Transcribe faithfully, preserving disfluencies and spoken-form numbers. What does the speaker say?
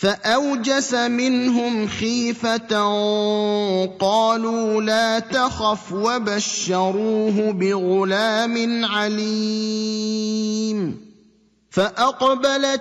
فأوجس منهم خيفة قالوا لا تخف وبشروه بغلام عليم فأقبلت